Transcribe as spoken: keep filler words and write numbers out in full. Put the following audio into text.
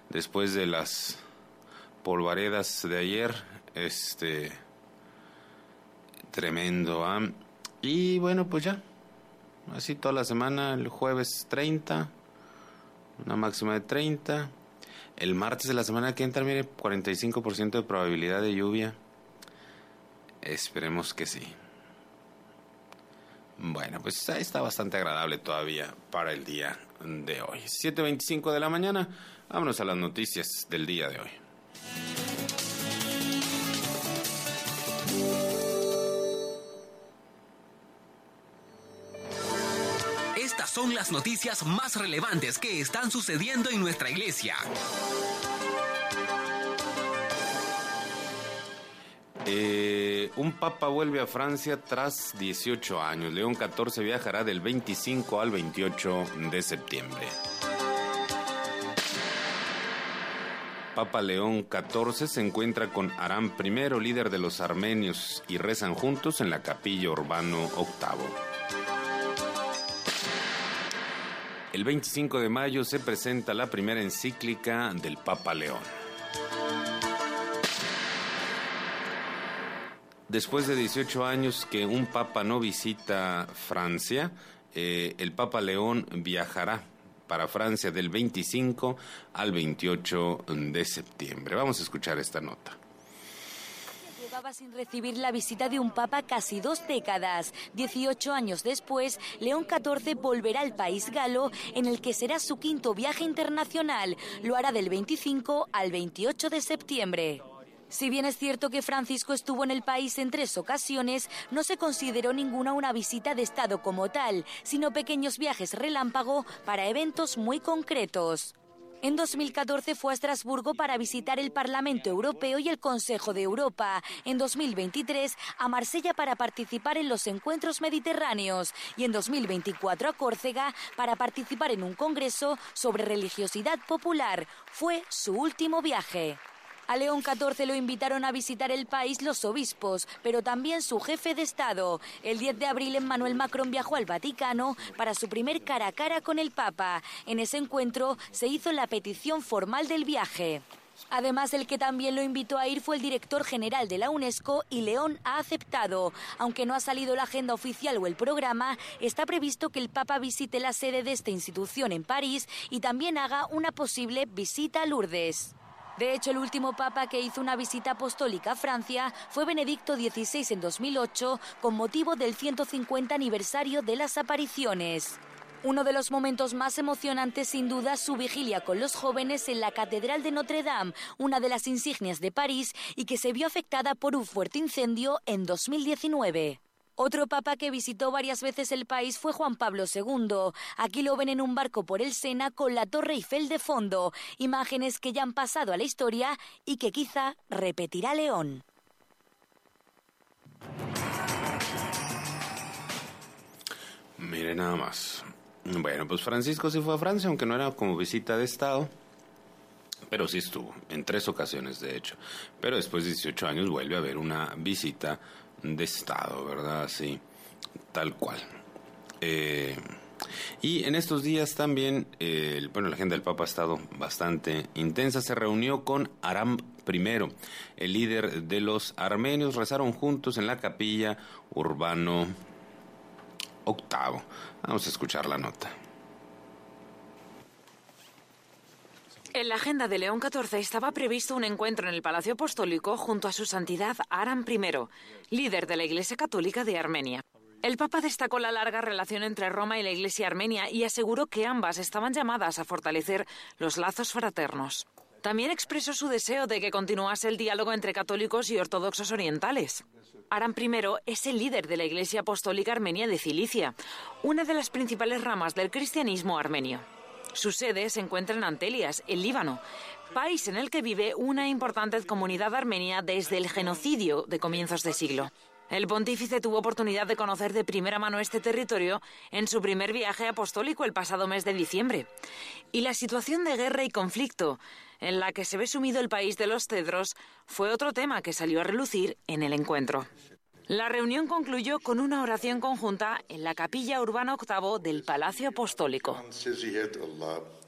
después de las polvaredas de ayer, este, tremendo, ¿eh? Y bueno, pues ya, así toda la semana, el jueves treinta, una máxima de treinta, el martes de la semana que entra, mire, cuarenta y cinco por ciento de probabilidad de lluvia, esperemos que sí. Bueno, pues está bastante agradable todavía para el día de hoy. siete veinticinco de la mañana, vámonos a las noticias del día de hoy. Estas son las noticias más relevantes que están sucediendo en nuestra iglesia. Eh, un papa vuelve a Francia tras dieciocho años. León catorce viajará del veinticinco al veintiocho de septiembre. Papa León catorce se encuentra con Aram primero, líder de los armenios, y rezan juntos en la capilla Urbano octavo. El veinticinco de mayo se presenta la primera encíclica del Papa León. Después de dieciocho años que un papa no visita Francia, eh, el Papa León viajará para Francia del veinticinco al veintiocho de septiembre. Vamos a escuchar esta nota. Llevaba sin recibir la visita de un papa casi dos décadas. dieciocho años después, León catorce volverá al país galo, en el que será su quinto viaje internacional. Lo hará del veinticinco al veintiocho de septiembre. Si bien es cierto que Francisco estuvo en el país en tres ocasiones, no se consideró ninguna una visita de Estado como tal, sino pequeños viajes relámpago para eventos muy concretos. En dos mil catorce fue a Estrasburgo para visitar el Parlamento Europeo y el Consejo de Europa. En dos mil veintitrés a Marsella para participar en los encuentros mediterráneos. Y en dos mil veinticuatro a Córcega para participar en un congreso sobre religiosidad popular. Fue su último viaje. A León catorce lo invitaron a visitar el país los obispos, pero también su jefe de Estado. El diez de abril Emmanuel Macron viajó al Vaticano para su primer cara a cara con el Papa. En ese encuentro se hizo la petición formal del viaje. Además, el que también lo invitó a ir fue el director general de la UNESCO y León ha aceptado. Aunque no ha salido la agenda oficial o el programa, está previsto que el Papa visite la sede de esta institución en París y también haga una posible visita a Lourdes. De hecho, el último papa que hizo una visita apostólica a Francia fue Benedicto dieciséis en dos mil ocho, con motivo del ciento cincuenta aniversario de las apariciones. Uno de los momentos más emocionantes, sin duda, su vigilia con los jóvenes en la Catedral de Notre Dame, una de las insignias de París, y que se vio afectada por un fuerte incendio en dos mil diecinueve. Otro papa que visitó varias veces el país fue Juan Pablo segundo. Aquí lo ven en un barco por el Sena con la Torre Eiffel de fondo. Imágenes que ya han pasado a la historia y que quizá repetirá León. Mire nada más. Bueno, pues Francisco sí fue a Francia, aunque no era como visita de Estado. Pero sí estuvo, en tres ocasiones de hecho. Pero después de dieciocho años vuelve a haber una visita de Estado, ¿verdad? Sí, tal cual. Eh, y en estos días también, eh, bueno, la agenda del Papa ha estado bastante intensa. Se reunió con Aram primero, el líder de los armenios. Rezaron juntos en la capilla Urbano octavo. Vamos a escuchar la nota. En la agenda de León catorce estaba previsto un encuentro en el Palacio Apostólico junto a su santidad Aram primero, líder de la Iglesia Católica de Armenia. El Papa destacó la larga relación entre Roma y la Iglesia armenia y aseguró que ambas estaban llamadas a fortalecer los lazos fraternos. También expresó su deseo de que continuase el diálogo entre católicos y ortodoxos orientales. Aram primero es el líder de la Iglesia Apostólica Armenia de Cilicia, una de las principales ramas del cristianismo armenio. Su sede se encuentra en Antelias, en Líbano, país en el que vive una importante comunidad armenia desde el genocidio de comienzos de siglo. El pontífice tuvo oportunidad de conocer de primera mano este territorio en su primer viaje apostólico el pasado mes de diciembre. Y la situación de guerra y conflicto en la que se ve sumido el país de los cedros fue otro tema que salió a relucir en el encuentro. La reunión concluyó con una oración conjunta en la capilla Urbano octavo del Palacio Apostólico.